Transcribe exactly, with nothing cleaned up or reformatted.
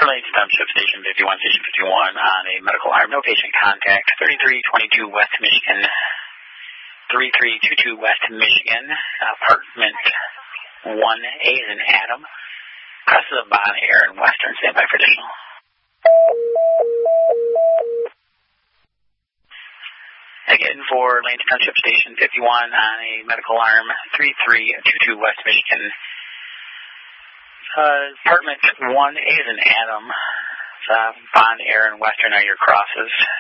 Related to Township Station fifty-one, Station fifty-one on a medical alarm. No patient contact. thirty-three twenty-two West Michigan. thirty-three twenty-two West Michigan. Apartment one A is in Adam. Crosses of Bon Air and Western. Stand by for additional. Again, for Lansing Township Station fifty-one on a medical alarm. thirty-three twenty-two West Michigan. Uh, apartment one A is in Adam. Uh, Bon Air and Western are your crosses.